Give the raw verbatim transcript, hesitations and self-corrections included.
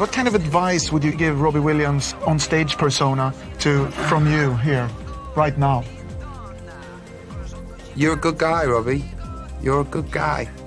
What kind of advice would you give Robbie Williams on stage persona to from you here, right now? You're a good guy, Robbie. You're a good guy.